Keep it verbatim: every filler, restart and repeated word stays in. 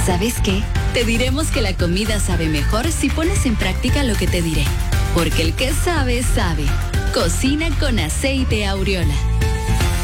¿Sabes qué? Te diremos que la comida sabe mejor si pones en práctica lo que te diré. Porque el que sabe, sabe. Cocina con aceite Aureola.